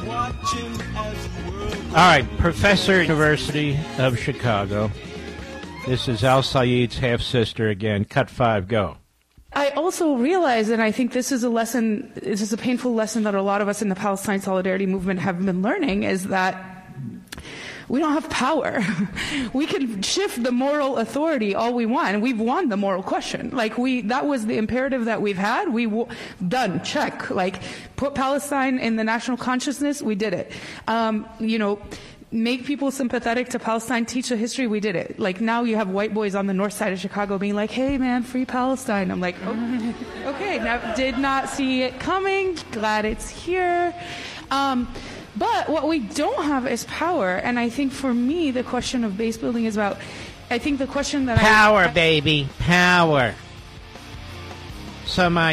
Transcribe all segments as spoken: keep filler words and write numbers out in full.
All right, Professor, University of Chicago. This is Al Sayed's half-sister again. Cut five, go. I also realize, and I think this is a lesson, this is a painful lesson that a lot of us in the Palestine Solidarity Movement have been learning, is that we don't have power. We can shift the moral authority all we want, and we've won the moral question. Like we, that was the imperative that we've had. We w- done check. Like put Palestine in the national consciousness. We did it. Um, you know, make people sympathetic to Palestine. Teach the history. We did it. Like now you have white boys on the north side of Chicago being like, "Hey man, free Palestine." I'm like, oh, okay, now did not see it coming. Glad it's here. Um, But what we don't have is power, and I think for me the question of base building is about, I think the question that power, I... Power, baby, power. So my,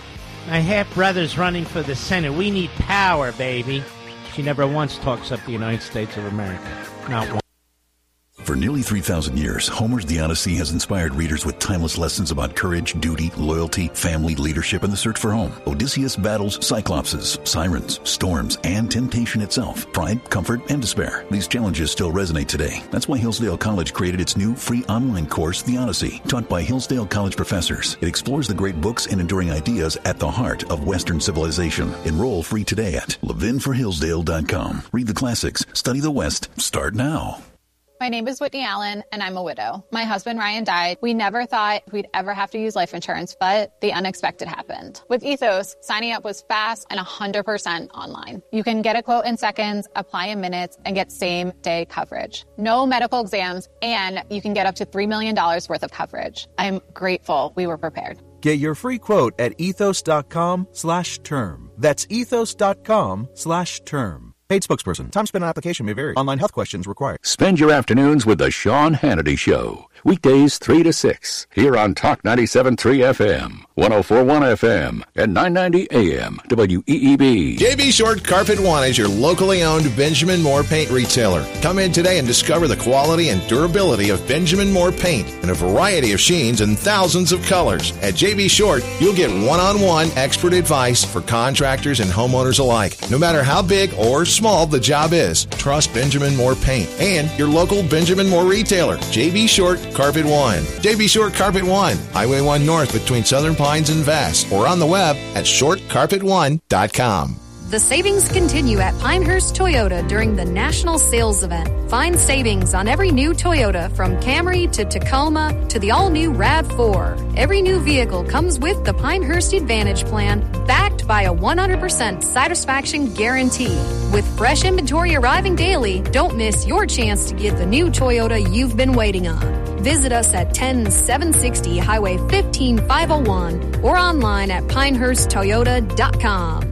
my half-brother's running for the Senate. We need power, baby. She never once talks up the United States of America. Not once. For nearly three thousand years, Homer's The Odyssey has inspired readers with timeless lessons about courage, duty, loyalty, family, leadership, and the search for home. Odysseus battles cyclopses, sirens, storms, and temptation itself, pride, comfort, and despair. These challenges still resonate today. That's why Hillsdale College created its new free online course, The Odyssey. Taught by Hillsdale College professors, it explores the great books and enduring ideas at the heart of Western civilization. Enroll free today at levin for hillsdale dot com. Read the classics, study the West. Start now. My name is Whitney Allen, and I'm a widow. My husband, Ryan, died. We never thought we'd ever have to use life insurance, but the unexpected happened. With Ethos, signing up was fast and one hundred percent online. You can get a quote in seconds, apply in minutes, and get same-day coverage. No medical exams, and you can get up to three million dollars worth of coverage. I'm grateful we were prepared. Get your free quote at ethos.com slash term. That's ethos.com slash term. Paid spokesperson. Time spent on application may vary. Online health questions required. Spend your afternoons with the Sean Hannity Show. Weekdays three to six. Here on Talk ninety-seven point three F M, one oh four point one F M, and nine ninety A M, W E E B. J B Short Carpet One is your locally owned Benjamin Moore paint retailer. Come in today and discover the quality and durability of Benjamin Moore paint in a variety of sheens and thousands of colors. At J B Short, you'll get one-on-one expert advice for contractors and homeowners alike. No matter how big or small the job is, trust Benjamin Moore paint and your local Benjamin Moore retailer, J B Short Carpet One. J B Short Carpet One, Highway one North between Southern Pines and Vest, or on the web at short carpet one dot com. The savings continue at Pinehurst Toyota during the National Sales Event. Find savings on every new Toyota, from Camry to Tacoma to the all-new RAV four. Every new vehicle comes with the Pinehurst Advantage Plan, backed by a one hundred percent satisfaction guarantee. With fresh inventory arriving daily, don't miss your chance to get the new Toyota you've been waiting on. Visit us at ten seven sixty Highway fifteen five oh one or online at pinehurst toyota dot com.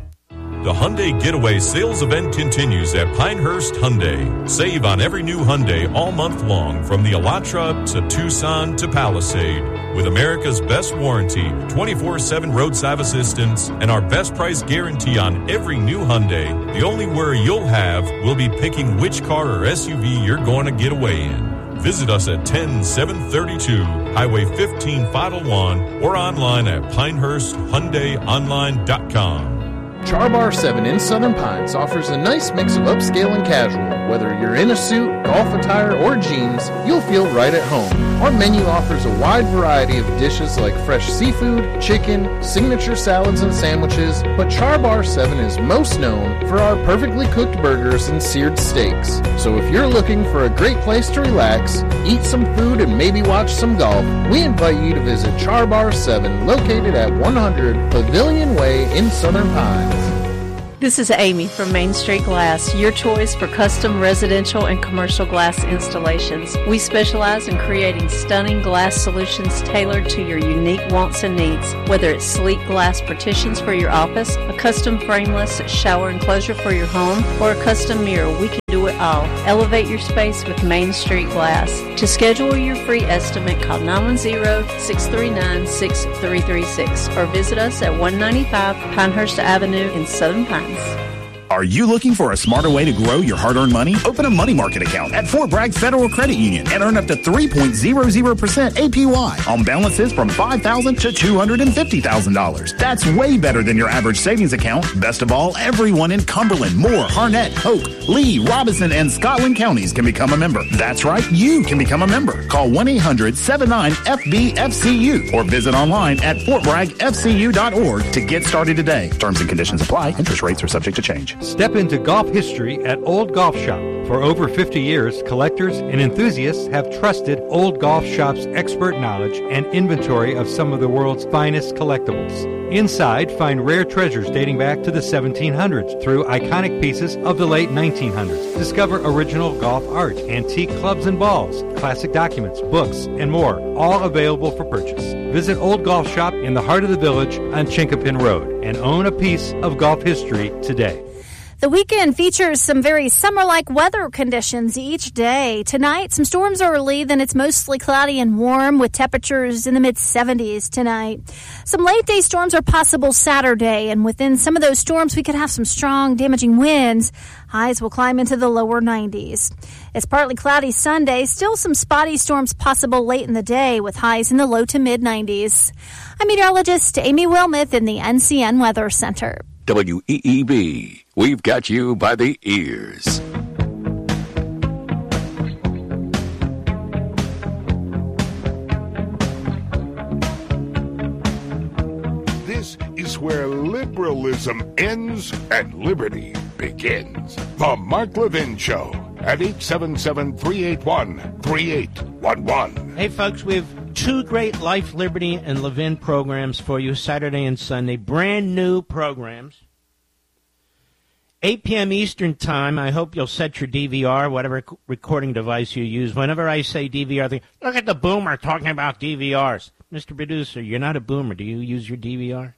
The Hyundai Getaway sales event continues at Pinehurst Hyundai. Save on every new Hyundai all month long, from the Elantra to Tucson to Palisade. With America's best warranty, twenty-four seven roadside assistance, and our best price guarantee on every new Hyundai, the only worry you'll have will be picking which car or S U V you're going to get away in. Visit us at ten seven thirty-two Highway fifteen five oh one or online at pinehurst hyundai online dot com. Charbar seven in Southern Pines offers a nice mix of upscale and casual. Whether you're in a suit, golf attire, or jeans, you'll feel right at home. Our menu offers a wide variety of dishes like fresh seafood, chicken, signature salads and sandwiches, but Charbar seven is most known for our perfectly cooked burgers and seared steaks. So if you're looking for a great place to relax, eat some food, and maybe watch some golf, we invite you to visit Charbar seven, located at one hundred Pavilion Way in Southern Pines. This is Amy from Main Street Glass, your choice for custom residential and commercial glass installations. We specialize in creating stunning glass solutions tailored to your unique wants and needs. Whether it's sleek glass partitions for your office, a custom frameless shower enclosure for your home, or a custom mirror, we can do it all. Elevate your space with Main Street Glass. To schedule your free estimate, call nine one zero, six three nine, six three three six or visit us at one ninety-five Pinehurst Avenue in Southern Pines. Are you looking for a smarter way to grow your hard-earned money? Open a money market account at Fort Bragg Federal Credit Union and earn up to three point zero zero percent A P Y on balances from five thousand dollars to two hundred fifty thousand dollars. That's way better than your average savings account. Best of all, everyone in Cumberland, Moore, Harnett, Hoke, Lee, Robinson, and Scotland counties can become a member. That's right, you can become a member. Call one eight hundred seven nine F B F C U or visit online at fort bragg f c u dot org to get started today. Terms and conditions apply. Interest rates are subject to change. Step into golf history at Old Golf Shop. For over fifty years, collectors and enthusiasts have trusted Old Golf Shop's expert knowledge and inventory of some of the world's finest collectibles. Inside, find rare treasures dating back to the seventeen hundreds through iconic pieces of the late nineteen hundreds. Discover original golf art, antique clubs and balls, classic documents, books, and more, all available for purchase. Visit Old Golf Shop in the heart of the village on Chinkapin Road and own a piece of golf history today. The weekend features some very summer-like weather conditions each day. Tonight, some storms early, then it's mostly cloudy and warm with temperatures in the mid seventies tonight. Some late-day storms are possible Saturday, and within some of those storms, we could have some strong, damaging winds. Highs will climb into the lower nineties. It's partly cloudy Sunday. Still some spotty storms possible late in the day with highs in the low to mid nineties. I'm meteorologist Amy Wilmoth in the N C N Weather Center. W E E B, we've got you by the ears. This is where liberalism ends and liberty begins. The Mark Levin Show at eight seven seven, three eight one, three eight one one. Hey, folks, we have two great Life, Liberty, and Levin programs for you Saturday and Sunday. Brand new programs. eight p.m. Eastern Time. I hope you'll set your D V R, whatever recording device you use. Whenever I say D V R, think, look at the boomer talking about D V Rs. Mister Producer, you're not a boomer. Do you use your D V R?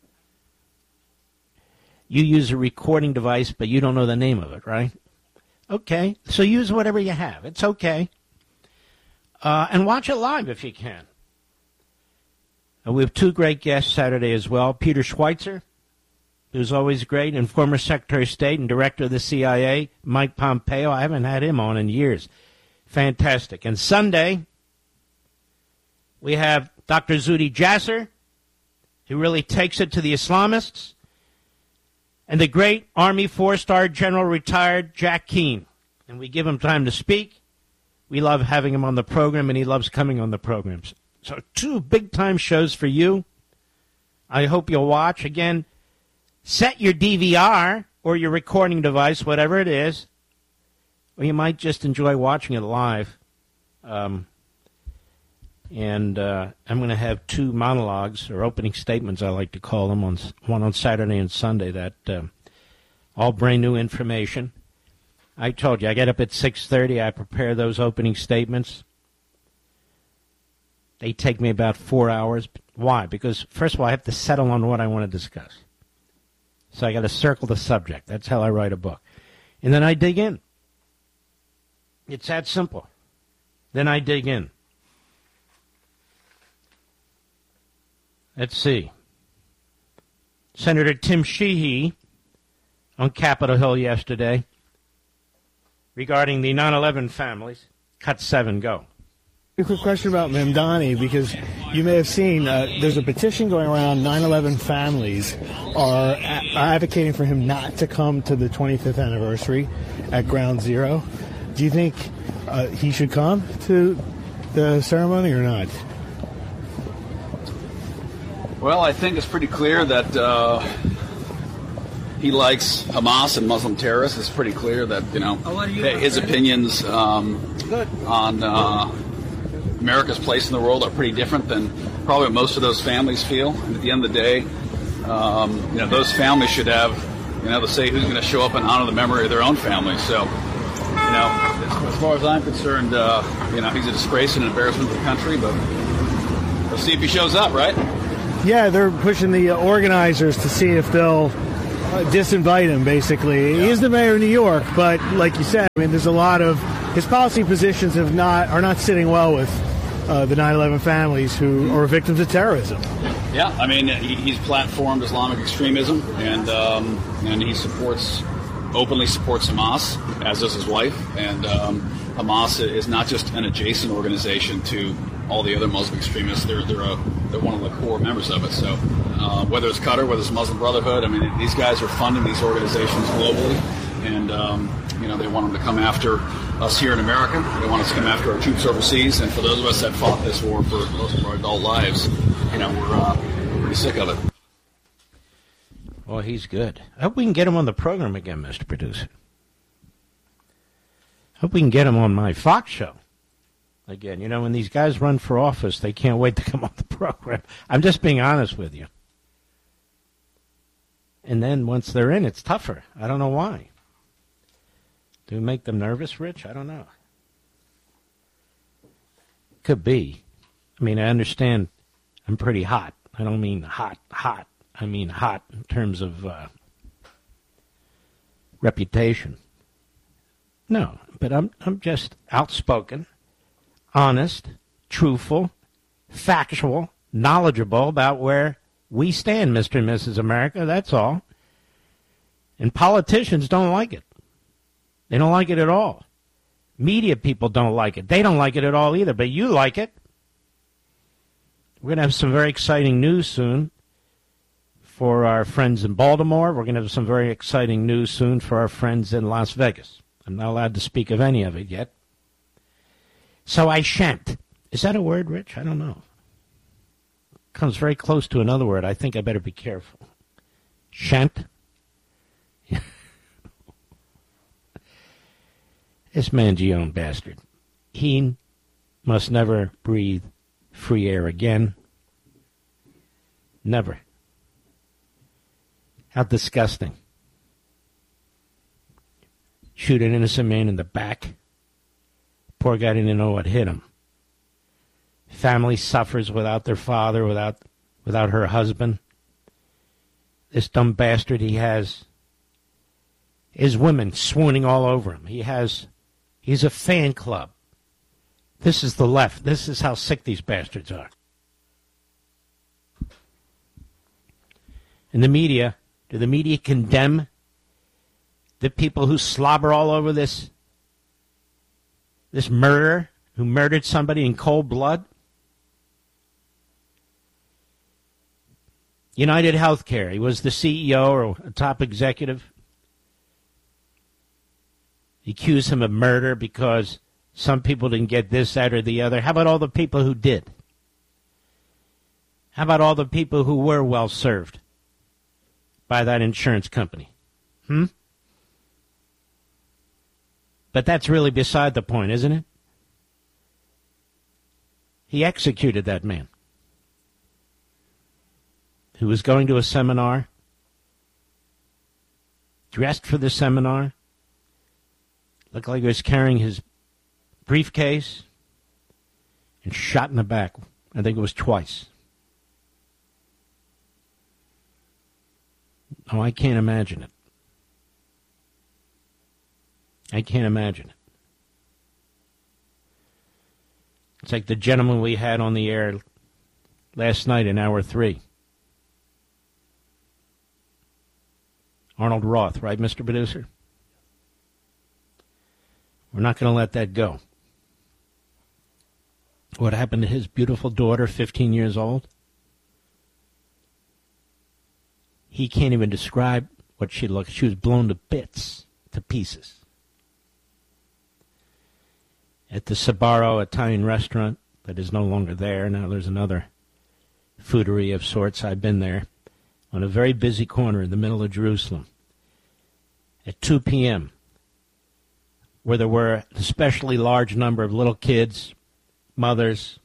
You use a recording device, but you don't know the name of it, right? Okay, so use whatever you have. It's okay. Uh, and watch it live if you can. Uh, we have two great guests Saturday as well. Peter Schweitzer, who's always great, and former Secretary of State and Director of the C I A, Mike Pompeo. I haven't had him on in years. Fantastic. And Sunday, we have Doctor Zuhdi Jasser, who really takes it to the Islamists, and the great Army four-star General retired Jack Keane. And we give him time to speak. We love having him on the program, and he loves coming on the programs. So two big-time shows for you. I hope you'll watch. Again, set your D V R or your recording device, whatever it is, or you might just enjoy watching it live. Um, and uh, I'm going to have two monologues, or opening statements, I like to call them, on one on Saturday and Sunday. That uh, all brand new information. I told you, I get up at six thirty. I prepare those opening statements. They take me about four hours. Why? Because, first of all, I have to settle on what I want to discuss. So I got to circle the subject. That's how I write a book. And then I dig in. It's that simple. Then I dig in. Let's see. Senator Tim Sheehy on Capitol Hill yesterday regarding the nine eleven families. Cut seven, go. A quick question about Mamdani, because you may have seen uh, there's a petition going around. nine eleven families are, a- are advocating for him not to come to the twenty-fifth anniversary at Ground Zero. Do you think uh, he should come to the ceremony or not? Well, I think it's pretty clear that uh, he likes Hamas and Muslim terrorists. It's pretty clear that, you know, his opinions um, on uh, America's place in the world are pretty different than probably what most of those families feel. And at the end of the day, um, you know, those families should have, you know, to say who's going to show up and honor the memory of their own families. So, you know, as far as I'm concerned, uh, you know, he's a disgrace and an embarrassment to the country, but we'll see if he shows up, right? Yeah, they're pushing the uh, organizers to see if they'll uh, disinvite him, basically. Yeah. He is the mayor of New York, but like you said, I mean, there's a lot of his policy positions have not are not sitting well with uh, the nine eleven families who are victims of terrorism. Yeah, I mean, he, he's platformed Islamic extremism, and um, and he supports openly supports Hamas, as does his wife. And um, Hamas is not just an adjacent organization to all the other Muslim extremists. They're they're a, they're one of the core members of it. So uh, whether it's Qatar, whether it's Muslim Brotherhood, I mean, these guys are funding these organizations globally, and um, you know they want them to come after us here in America. They want us to come after our troops overseas. And for those of us that fought this war for most of our adult lives, you know, we're, uh, we're pretty sick of it. Well, he's good. I hope we can get him on the program again, Mister Producer. I hope we can get him on my Fox show again. You know, when these guys run for office, they can't wait to come on the program. I'm just being honest with you. And then once they're in, it's tougher. I don't know why. Do we make them nervous, Rich? I don't know. Could be. I mean, I understand I'm pretty hot. I don't mean hot, hot. I mean hot in terms of uh, reputation. No, but I'm I'm just outspoken, honest, truthful, factual, knowledgeable about where we stand, Mister and Missus America. That's all. And politicians don't like it. They don't like it at all. Media people don't like it. They don't like it at all either, but you like it. We're going to have some very exciting news soon for our friends in Baltimore. We're going to have some very exciting news soon for our friends in Las Vegas. I'm not allowed to speak of any of it yet. So I shan't. Is that a word, Rich? I don't know. Comes very close to another word. I think I better be careful. Shan't. This Mangione bastard. He must never breathe free air again. Never. How disgusting. Shoot an innocent man in the back. Poor guy didn't know what hit him. Family suffers without their father, without without her husband. This dumb bastard, he has his women swooning all over him. He has, he's a fan club. This is the left. This is how sick these bastards are. And the media, do the media condemn the people who slobber all over this, this murderer who murdered somebody in cold blood? United Healthcare, he was the C E O or a top executive. He accused him of murder because some people didn't get this, that, or the other. How about all the people who did? How about all the people who were well served by that insurance company? Hmm? But that's really beside the point, isn't it? He executed that man who was going to a seminar, dressed for the seminar, looked like he was carrying his briefcase, and shot in the back. I think it was twice. Oh, I can't imagine it. I can't imagine it. It's like the gentleman we had on the air last night in hour three. Arnold Roth, right, Mister Producer? We're not going to let that go. What happened to his beautiful daughter, fifteen years old? He can't even describe what she looked. She was blown to bits, to pieces. At the Sbarro Italian restaurant that is no longer there. Now there's another foodery of sorts. I've been there. On a very busy corner in the middle of Jerusalem. At two p.m., where there were an especially large number of little kids, mothers,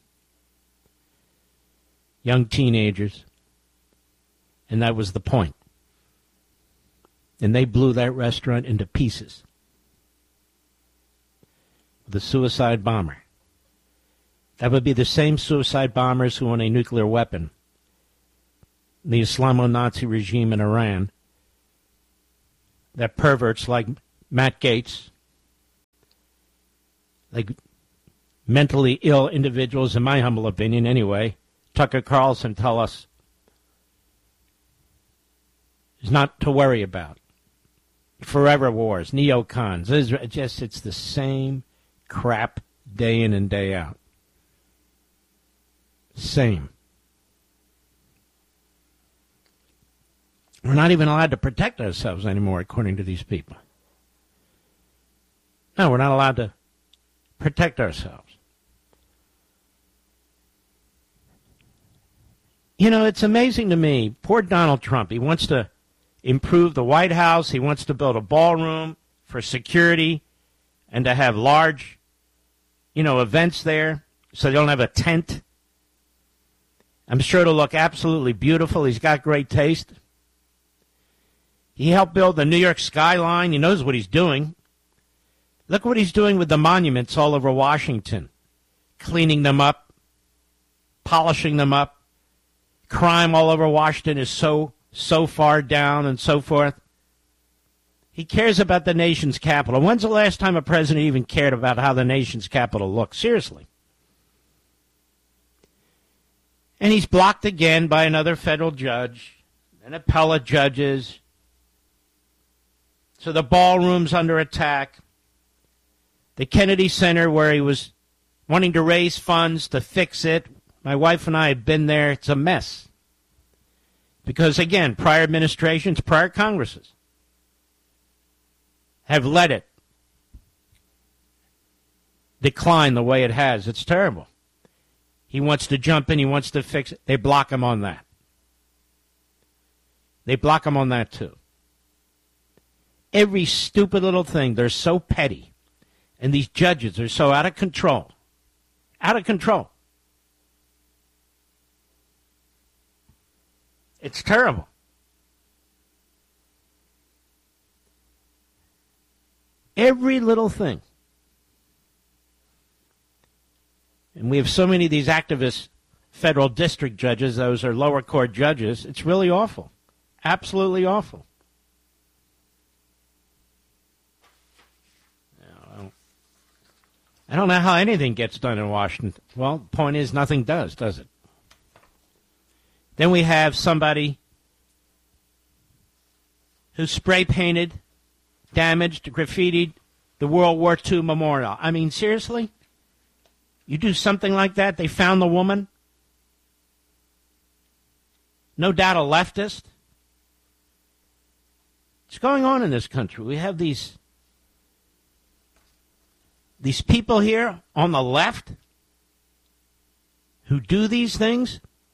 young teenagers, and that was the point. And they blew that restaurant into pieces. The suicide bomber. That would be the same suicide bombers who own a nuclear weapon. The Islamo-Nazi regime in Iran. That perverts like Matt Gaetz, like mentally ill individuals, in my humble opinion anyway, Tucker Carlson tell us is not to worry about. forever wars, neocons. It's just, it's the same crap day in and day out. Same. We're not even allowed to protect ourselves anymore, according to these people. No, we're not allowed to protect ourselves. You know, it's amazing to me. Poor Donald Trump. He wants to improve the White House. He wants to build a ballroom for security and to have large, you know, events there so they don't have a tent. I'm sure it'll look absolutely beautiful. He's got great taste. He helped build the New York skyline. He knows what he's doing. Look what he's doing with the monuments all over Washington. Cleaning them up, polishing them up. Crime all over Washington is so, so far down and so forth. He cares about the nation's capital. When's the last time a president even cared about how the nation's capital looks? Seriously. And he's blocked again by another federal judge and appellate judges. So the ballroom's under attack. The Kennedy Center, where he was wanting to raise funds to fix it, my wife and I have been there. It's a mess. Because, again, prior administrations, prior Congresses have let it decline the way it has. It's terrible. He wants to jump in. He wants to fix it. They block him on that. They block him on that, too. Every stupid little thing, they're so petty. And these judges are so out of control. Out of control. It's terrible. Every little thing. And we have so many of these activist federal district judges, those are lower court judges. It's really awful. Absolutely awful. I don't know how anything gets done in Washington. Well, the point is nothing does, does it? Then we have somebody who spray painted, damaged, graffitied the World War Two memorial. I mean, seriously? You do something like that? They found the woman? No doubt a leftist. What's going on in this country? We have these... These people here on the left who do these things,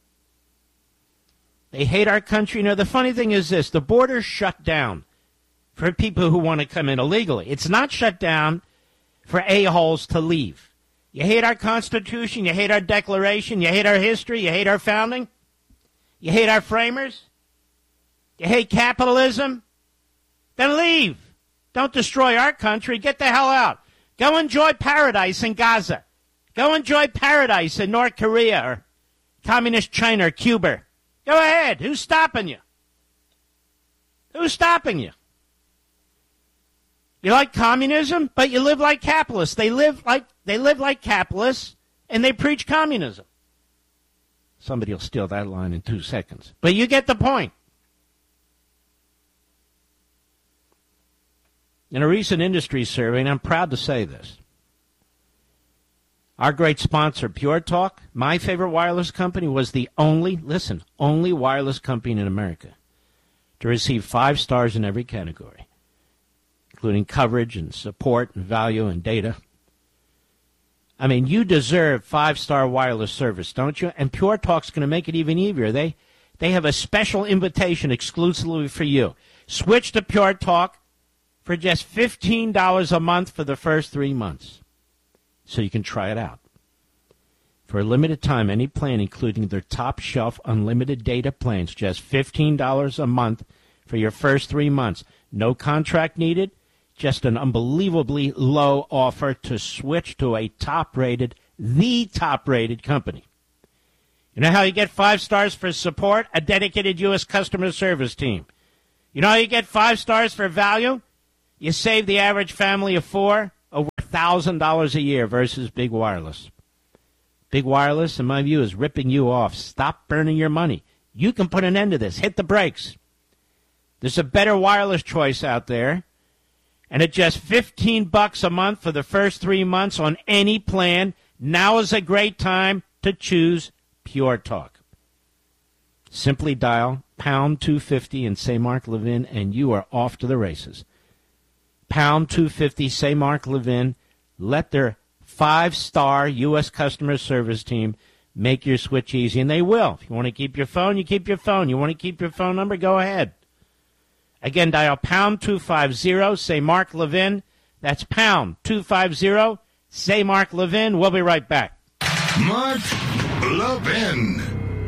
they hate our country. You know, the funny thing is this, the border's shut down for people who want to come in illegally. It's not shut down for a-holes to leave. You hate our Constitution, you hate our Declaration, you hate our history, you hate our founding, you hate our framers, you hate capitalism, then leave. Don't destroy our country. Get the hell out. Go enjoy paradise in Gaza. Go enjoy paradise in North Korea or communist China or Cuba. Go ahead. Who's stopping you? Who's stopping you? You like communism, but you live like capitalists. They live like they live like capitalists, and they preach communism. Somebody will steal that line in two seconds. But you get the point. In a recent industry survey, and I'm proud to say this, our great sponsor, Pure Talk, my favorite wireless company, was the only, listen, only wireless company in America to receive five stars in every category, including coverage and support and value and data. I mean, you deserve five-star wireless service, don't you? And Pure Talk's going to make it even easier. They, they have a special invitation exclusively for you. Switch to Pure Talk for just fifteen dollars a month for the first three months. So you can try it out. For a limited time, any plan, including their top-shelf unlimited data plans, just fifteen dollars a month for your first three months. No contract needed, just an unbelievably low offer to switch to a top-rated, the top-rated company. You know how you get five stars for support? A dedicated U S customer service team. You know how you get five stars for value? You save the average family of four over one thousand dollars a year versus Big Wireless. Big Wireless, in my view, is ripping you off. Stop burning your money. You can put an end to this. Hit the brakes. There's a better wireless choice out there And at just fifteen bucks a month for the first three months on any plan, now is a great time to choose Pure Talk. Simply dial pound two fifty and say Mark Levin, and you are off to the races. Pound two fifty, say Mark Levin. Let their five-star U S customer service team make your switch easy, and they will. If you want to keep your phone, you keep your phone. You want to keep your phone number, go ahead. Again, dial pound two fifty, say Mark Levin. That's pound two fifty, say Mark Levin. We'll be right back. Mark Levin.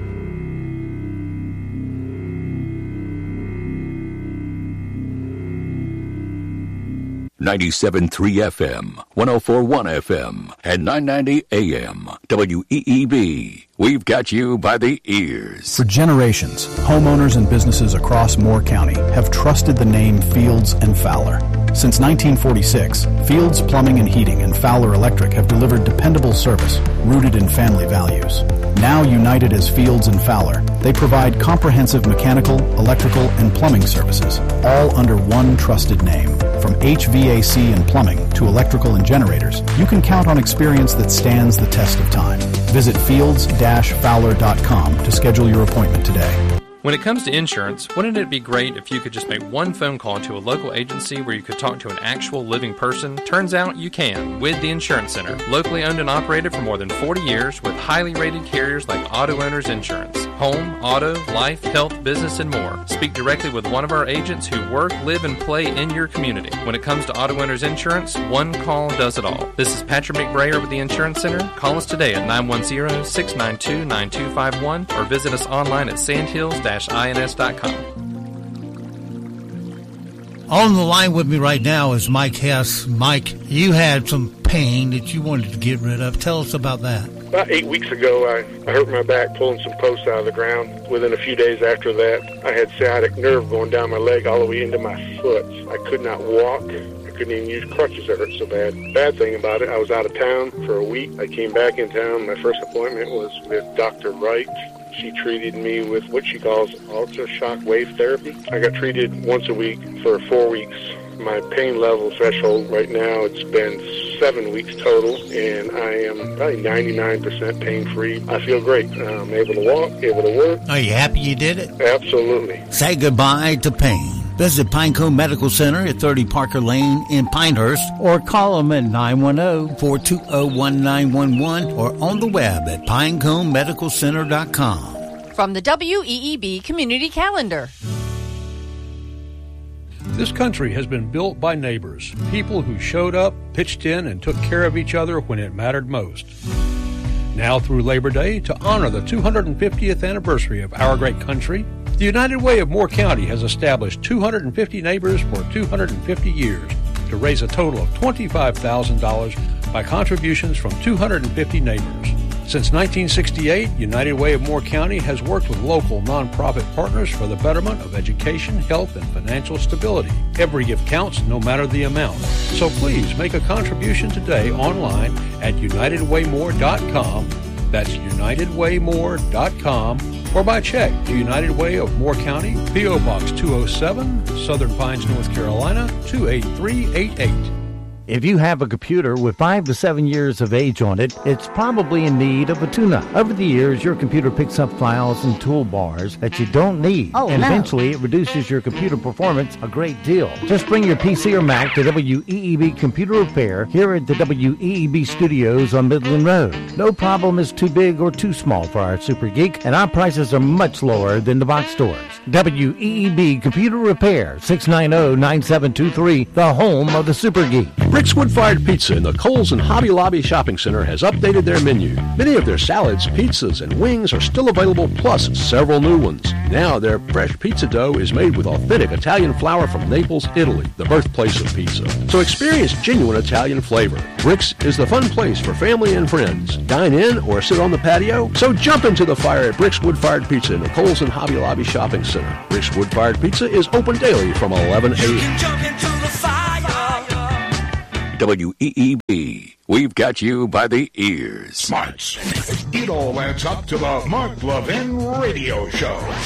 ninety-seven point three F M, one oh four point one F M, and nine ninety A M. W E E B. We've got you by the ears. For generations, homeowners and businesses across Moore County have trusted the name Fields and Fowler. Since nineteen forty-six, Fields Plumbing and Heating and Fowler Electric have delivered dependable service rooted in family values. Now united as Fields and Fowler, they provide comprehensive mechanical, electrical, and plumbing services, all under one trusted name. From H V A C and plumbing to electrical and generators, you can count on experience that stands the test of time. Visit fields dash fowler dot com to schedule your appointment today. When it comes to insurance, wouldn't it be great if you could just make one phone call to a local agency where you could talk to an actual living person? Turns out you can with the Insurance Center. Locally owned and operated for more than forty years with highly rated carriers like Auto Owners Insurance. Home, auto, life, health, business, and more. Speak directly with one of our agents who work, live, and play in your community. When it comes to Auto Owners Insurance, one call does it all. This is Patrick McBrayer with the Insurance Center. Call us today at nine one zero, six nine two, nine two five one or visit us online at sandhills dash ins dot com. On the line with me right now is Mike Hess. Mike, you had some pain that you wanted to get rid of. Tell us about that. About eight weeks ago, I, I hurt my back pulling some posts out of the ground. Within a few days after that, I had sciatic nerve going down my leg all the way into my foot. I could not walk. I couldn't even use crutches. It hurt so bad. Bad thing about it, I was out of town for a week. I came back in town. My first appointment was with Doctor Wright. She treated me with what she calls ultra-shock wave therapy. I got treated once a week for four weeks. My pain level threshold right now, it's been seven weeks total, and I am probably ninety-nine percent pain-free. I feel great. I'm able to walk, able to work. Are you happy you did it? Absolutely. Say goodbye to pain. Visit Pinecone Medical Center at thirty Parker Lane in Pinehurst, or call them at nine one zero, four two zero, one nine one one or on the web at pinecone medical center dot com. From the W E E B Community Calendar. This country has been built by neighbors, people who showed up, pitched in, and took care of each other when it mattered most. Now through Labor Day, to honor the two hundred fiftieth anniversary of our great country, the United Way of Moore County has established two hundred fifty neighbors for two hundred fifty years to raise a total of twenty-five thousand dollars by contributions from two hundred fifty neighbors. Since nineteen sixty-eight, United Way of Moore County has worked with local nonprofit partners for the betterment of education, health, and financial stability. Every gift counts, no matter the amount. So please make a contribution today online at united way more dot com. That's united way more dot com. Or by check to United Way of Moore County, P O. Box two oh seven, Southern Pines, North Carolina, two eight three eight eight. If you have a computer with five to seven years of age on it, it's probably in need of a tune-up. Over the years, your computer picks up files and toolbars that you don't need, oh, and no. eventually it reduces your computer performance a great deal. Just bring your P C or Mac to W E E B Computer Repair here at the W E E B Studios on Midland Road. No problem is too big or too small for our Super Geek, and our prices are much lower than the box stores. W E E B Computer Repair, six nine zero, nine seven two three, the home of the Super Geek. Rick's Wood-Fired Pizza in the Kohl's and Hobby Lobby Shopping Center has updated their menu. Many of their salads, pizzas, and wings are still available, plus several new ones. Now their fresh pizza dough is made with authentic Italian flour from Naples, Italy, the birthplace of pizza. So experience genuine Italian flavor. Rick's is the fun place for family and friends. Dine in or sit on the patio. So jump into the fire at Rick's Wood-Fired Pizza in the Kohl's and Hobby Lobby Shopping Center. Rick's Wood-Fired Pizza is open daily from eleven a.m. W E E B. We've got you by the ears. Smarts. It all adds up to the Mark Levin Radio Show.